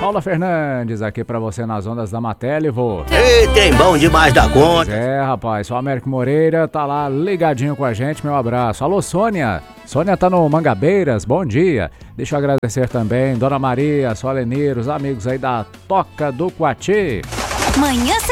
Paula Fernandes aqui pra você nas ondas da Matelivo. Ei, tem bom demais da conta. Rapaz, o Américo Moreira tá lá ligadinho com a gente, meu abraço. Alô, Sônia. Sônia tá no Mangabeiras, bom dia. Deixa eu agradecer também Dona Maria, Solenir, os amigos aí da Toca do Coati. Manhã